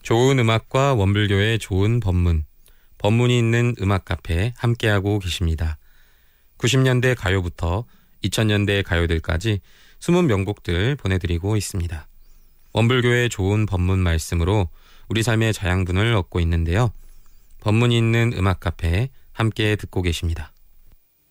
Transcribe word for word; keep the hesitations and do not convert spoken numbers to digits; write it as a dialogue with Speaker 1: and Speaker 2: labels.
Speaker 1: 좋은 음악과 원불교의 좋은 법문, 법문이 있는 음악 카페 함께하고 계십니다. 구십 년대 가요부터 이천 년대 가요들까지 숨은 명곡들 보내드리고 있습니다. 원불교의 좋은 법문 말씀으로 우리 삶의 자양분을 얻고 있는데요. 법문이 있는 음악 카페 함께 듣고 계십니다.